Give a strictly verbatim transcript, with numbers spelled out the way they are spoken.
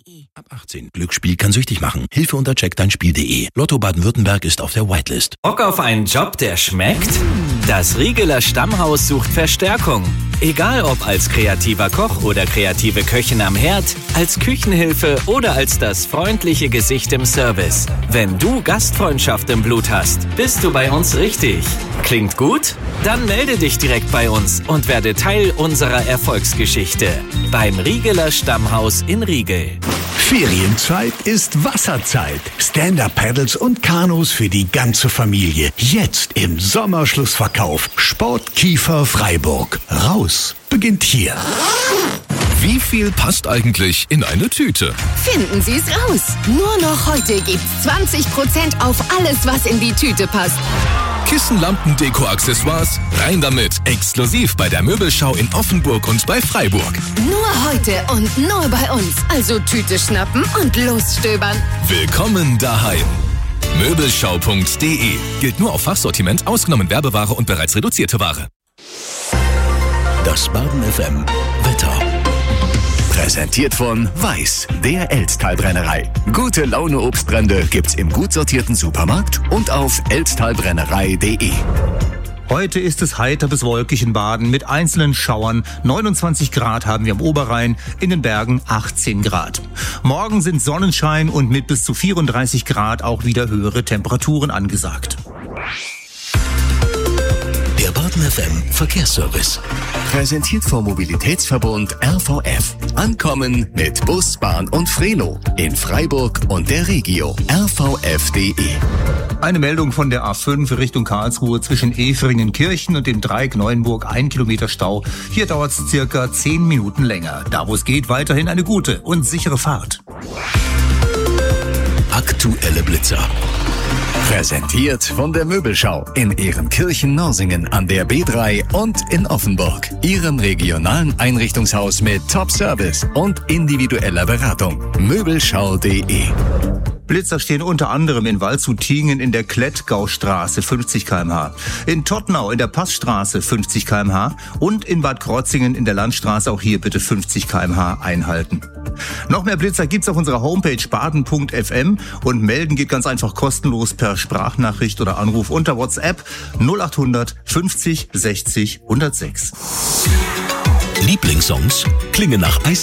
de. Ab achtzehn. Glücksspiel kann süchtig machen. Hilfe unter check dein Spiel punkt de. Lotto Baden-Württemberg ist auf der Whitelist. Bock auf einen Job, der schmeckt? Das Riegeler Stammhaus sucht Verstärkung. Egal ob als kreativer Koch oder kreative Köchin am Herd, als Küchenhilfe oder als das freundliche Gesicht im Service. Wenn du Gastfreundschaft im Blut hast, bist du bei uns richtig. Klingt gut? Dann melde dich direkt bei uns und werde Teil unserer Erfolgsgeschichte. Beim Riegeler Stammhaus in Riegel. Ferienzeit ist Wasserzeit. Stand-Up-Paddles und Kanus für die ganze Familie. Jetzt im Sommerschlussverkauf. Sportkiefer Freiburg. Raus beginnt hier. Wie viel passt eigentlich in eine Tüte? Finden Sie es raus. Nur noch heute gibt's zwanzig Prozent auf alles, was in die Tüte passt. Kissen, Lampen, Deko, Accessoires, rein damit. Exklusiv bei der Möbelschau in Offenburg und bei Freiburg. Nur heute und nur bei uns. Also Tüte schnappen und losstöbern. Willkommen daheim. Möbelschau punkt de. Gilt nur auf Fachsortiment, ausgenommen Werbeware und bereits reduzierte Ware. Das Baden F M Wetter. Präsentiert von Weiß, der Elztal-Brennerei. Gute Laune Obstbrände gibt's im gut sortierten Supermarkt und auf elztalbrennerei punkt de. Heute ist es heiter bis wolkig in Baden mit einzelnen Schauern. neunundzwanzig Grad haben wir am Oberrhein, in den Bergen achtzehn Grad. Morgen sind Sonnenschein und mit bis zu vierunddreißig Grad auch wieder höhere Temperaturen angesagt. Der Baden F M Verkehrsservice. Präsentiert vom Mobilitätsverbund R V F. Ankommen mit Bus, Bahn und Frelo. In Freiburg und der Regio. r v f punkt de. Eine Meldung von der A fünf Richtung Karlsruhe zwischen Efringen-Kirchen und dem Dreieck Neuenburg. Ein Kilometer Stau. Hier dauert es circa zehn Minuten länger. Da wo es geht, weiterhin eine gute und sichere Fahrt. Aktuelle Blitzer. Präsentiert von der Möbelschau in Ehrenkirchen-Norsingen an der B drei und in Offenburg. Ihrem regionalen Einrichtungshaus mit Top-Service und individueller Beratung. Möbelschau punkt de. Blitzer stehen unter anderem in Waldshut-Tiengen in der Klettgaustraße fünfzig Kilometer pro Stunde, in Tottenau in der Passstraße fünfzig Kilometer pro Stunde und in Bad Krotzingen in der Landstraße auch hier bitte fünfzig Kilometer pro Stunde einhalten. Noch mehr Blitzer gibt's auf unserer Homepage baden punkt f m und melden geht ganz einfach kostenlos per Sprachnachricht oder Anruf unter WhatsApp null acht hundert fünfzig sechzig hundertsechs. Lieblingssongs klingen nach Eis.